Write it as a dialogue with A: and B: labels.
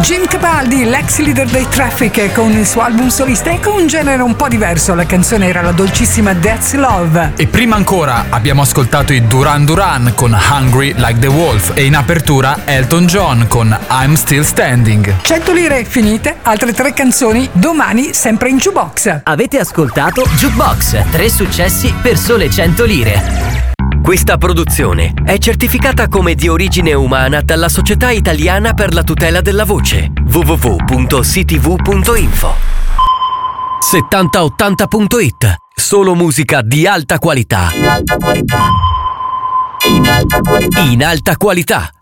A: Jim Capaldi, l'ex leader dei Traffic, con il suo album solista e con un genere un po' diverso. La canzone era la dolcissima That's Love.
B: E prima ancora abbiamo ascoltato i Duran Duran con Hungry Like the Wolf e in apertura Elton John con I'm Still Standing.
A: 100 lire finite, altre 3 canzoni domani sempre in Jukebox.
C: Avete ascoltato Jukebox, 3 successi per sole 100 lire. Questa produzione è certificata come di origine umana dalla Società Italiana per la tutela della voce. www.ctv.info 7080.it. Solo musica di alta qualità. In alta qualità.